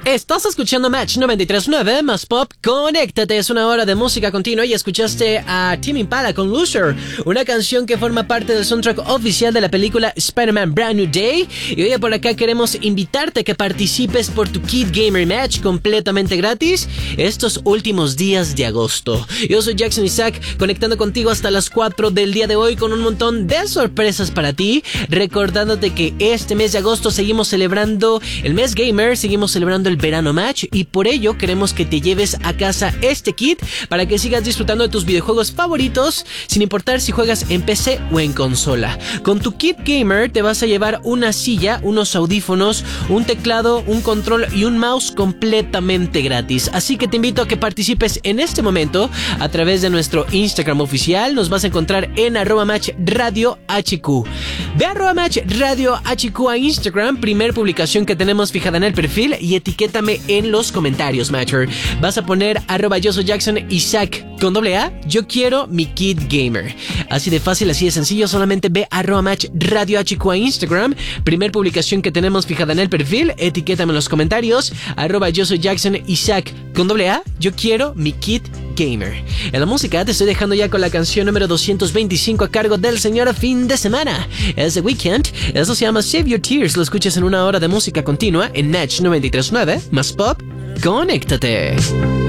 Estás escuchando Match 93.9 más Pop. Conéctate, es una hora de música continua y escuchaste a Tame Impala con Loser, una canción que forma parte del soundtrack oficial de la película Spider-Man Brand New Day. Y hoy por acá queremos invitarte a que participes por tu Kid Gamer Match completamente gratis estos últimos días de agosto. Yo soy Jackson Isaac, conectando contigo hasta las 4 del día de hoy con un montón de sorpresas para ti, recordándote que este mes de agosto seguimos celebrando el mes gamer, seguimos celebrando el verano match y por ello queremos que te lleves a casa este kit para que sigas disfrutando de tus videojuegos favoritos sin importar si juegas en PC o en consola. Con tu kit gamer te vas a llevar una silla, unos audífonos, un teclado, un control y un mouse completamente gratis. Así que te invito a que participes en este momento a través de nuestro Instagram oficial. Nos vas a encontrar en @matchradiohq. Ve a @matchradiohq a Instagram, primer publicación que tenemos fijada en el perfil, y etiquétame en los comentarios, Matcher. Vas a poner @yo soy Jackson Isaac con AA, yo quiero mi kit gamer. Así de fácil, así de sencillo, solamente ve a @matchradiohq a Instagram, primer publicación que tenemos fijada en el perfil, etiquétame en los comentarios, @yo soy Jackson Isaac con AA, yo quiero mi kit gamer. En la música te estoy dejando ya con la canción número 225 a cargo del señor Fin de Semana. Es The Weeknd, eso se llama Save Your Tears. Lo escuchas en una hora de música continua en Match 93.9 más Pop. Conéctate.